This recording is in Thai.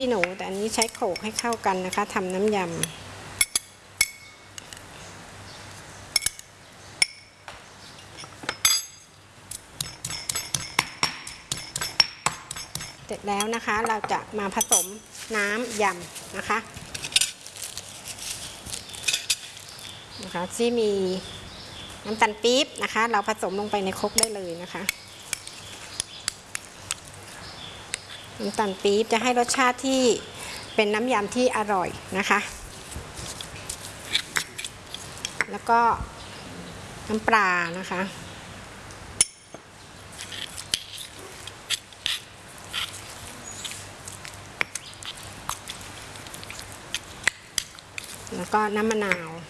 หนูแต่อันนี้ใช้โขลกให้เข้ากันนะคะทำน้ำยำเสร็จแล้วนะคะเราจะมาผสมน้ำยำนะคะที่มีน้ำตาลปี๊บนะคะเราผสมลงไปในครกได้เลยนะคะน้ำตาลปี๊บจะให้รสชาติที่เป็นน้ำยำที่อร่อยนะคะแล้วก็น้ำปลานะคะแล้วก็น้ำมะนาว